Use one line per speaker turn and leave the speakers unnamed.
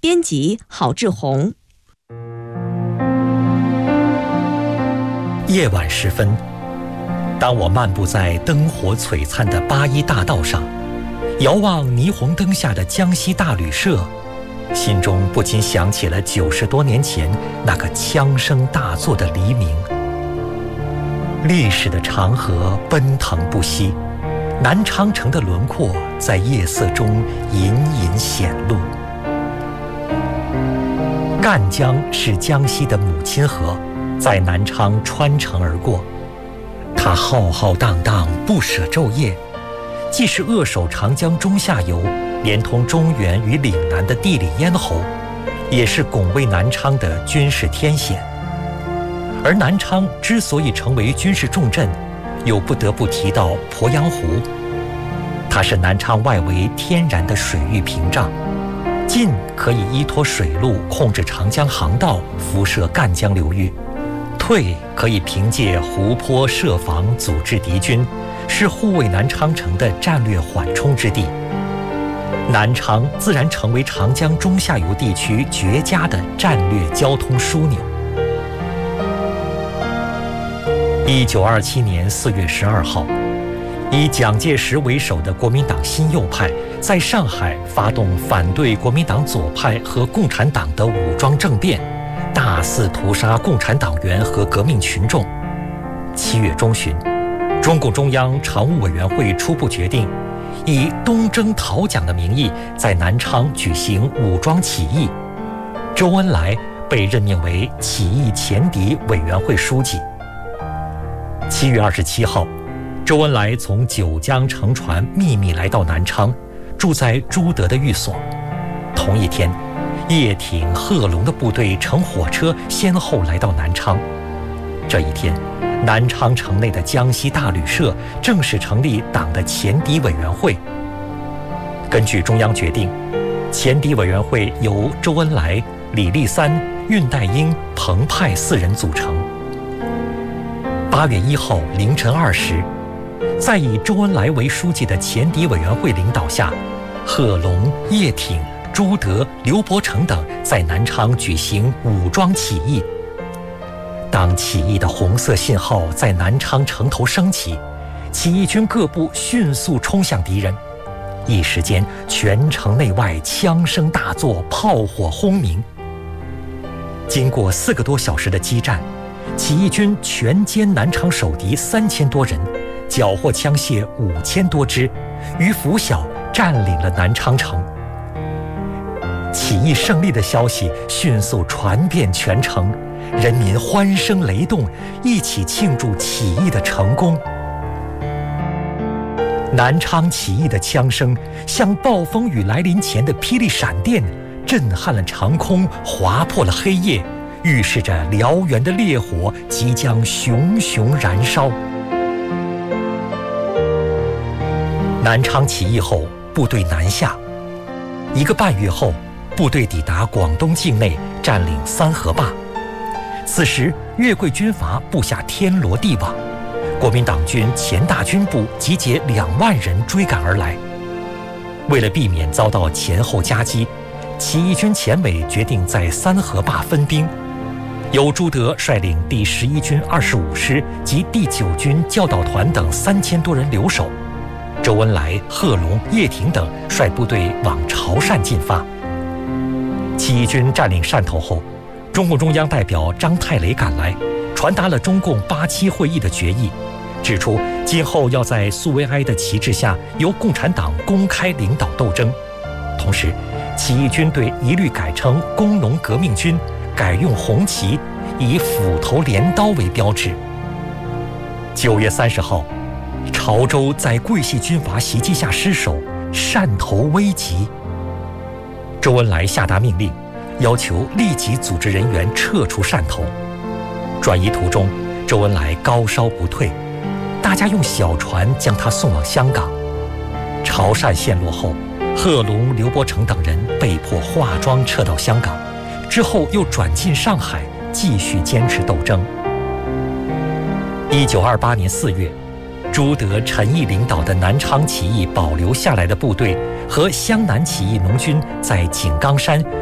编辑郝志宏。
夜晚时分，当我漫步在灯火璀璨的八一大道上，遥望霓虹灯下的江西大旅社，心中不禁想起了90多年前那个枪声大作的黎明。历史的长河奔腾不息，南昌城的轮廓在夜色中隐隐显露。赣江是江西的母亲河，在南昌穿城而过，它浩浩荡荡，不舍昼夜，既是扼守长江中下游，连通中原与岭南的地理咽喉，也是拱卫南昌的军事天险。而南昌之所以成为军事重镇，又不得不提到鄱阳湖，它是南昌外围天然的水域屏障，近可以依托水路控制长江航道，辐射赣江流域，退可以凭借湖泊设防阻滞敌军，是护卫南昌城的战略缓冲之地。南昌自然成为长江中下游地区绝佳的战略交通枢纽。1927年4月12号，以蒋介石为首的国民党新右派在上海发动反对国民党左派和共产党的武装政变，大肆屠杀共产党员和革命群众。7月中旬，中共中央常务委员会初步决定，以东征讨蒋的名义在南昌举行武装起义。周恩来被任命为起义前敌委员会书记。7月27号，周恩来从九江乘船秘密来到南昌，住在朱德的寓所。同一天，叶挺、贺龙的部队乘火车先后来到南昌。这一天，南昌城内的江西大旅社正式成立党的前敌委员会。根据中央决定，前敌委员会由周恩来、李立三、恽代英、彭湃4人组成。8月1号凌晨2时，在以周恩来为书记的前敌委员会领导下，贺龙、叶挺、朱德、刘伯承等在南昌举行武装起义。当起义的红色信号在南昌城头升起，起义军各部迅速冲向敌人，一时间全城内外枪声大作，炮火轰鸣。经过4个多小时的激战，起义军全歼南昌守敌3000多人，缴获枪械5000多支，于拂晓占领了南昌城。起义胜利的消息迅速传遍全城，人民欢声雷动，一起庆祝起义的成功。南昌起义的枪声像暴风雨来临前的霹雳闪电，震撼了长空，划破了黑夜，预示着燎原的烈火即将熊熊燃烧。南昌起义后，部队南下。1个半月后，部队抵达广东境内，占领三河坝。此时，粤桂军阀布下天罗地网，国民党军前大军部集结2万人追赶而来。为了避免遭到前后夹击，起义军前委决定在三河坝分兵，由朱德率领第11军25师及第9军教导团等3000多人留守，周恩来、贺龙、叶挺等率部队往潮汕进发。起义军占领汕头后，中共中央代表张太雷赶来，传达了中共87会议的决议，指出今后要在苏维埃的旗帜下由共产党公开领导斗争。同时，起义军队一律改称工农革命军，改用红旗，以斧头镰刀为标志。9月30号，潮州在桂系军阀袭击下失守，汕头危急。周恩来下达命令，要求立即组织人员撤出汕头。转移途中，周恩来高烧不退，大家用小船将他送往香港。潮汕陷落后，贺龙、刘伯承等人被迫化妆撤到香港，之后又转进上海，继续坚持斗争。1928年4月，朱德、陈毅领导的南昌起义保留下来的部队和湘南起义农军在井冈山